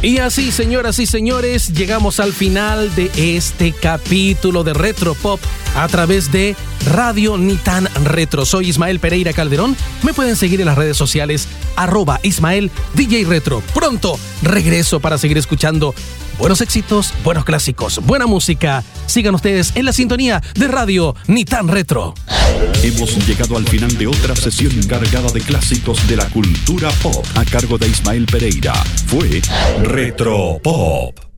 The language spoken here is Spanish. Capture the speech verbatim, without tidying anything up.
Y así, señoras y señores, llegamos al final de este capítulo de Retro Pop a través de Radio Ni Tan Retro. Soy Ismael Pereira Calderón. Me pueden seguir en las redes sociales arroba Ismael D J Retro. Pronto regreso para seguir escuchando buenos éxitos, buenos clásicos, buena música. Sigan ustedes en la sintonía de Radio Ni Tan Retro. Hemos llegado al final de otra sesión cargada de clásicos de la cultura pop a cargo de Ismael Pereira. Fue Retro Pop.